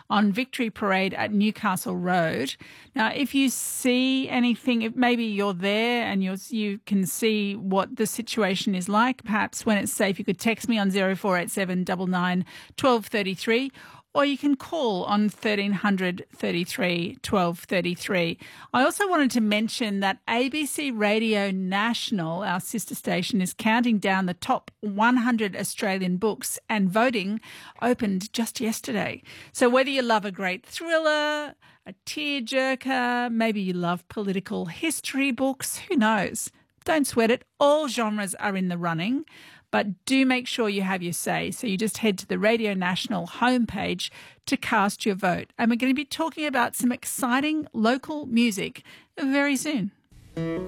on Victory Parade at Newcastle Road. Now, if you see anything, if maybe you're there and you can see what the situation is like, perhaps when it's safe, you could text me on 0487 99 1233. Or you can call on 1300 33 1233. I also wanted to mention that ABC Radio National, our sister station, is counting down the top 100 Australian books, and voting opened just yesterday. So whether you love a great thriller, a tearjerker, maybe you love political history books, who knows? Don't sweat it. All genres are in the running. But do make sure you have your say. So you just head to the Radio National homepage to cast your vote. And we're going to be talking about some exciting local music very soon.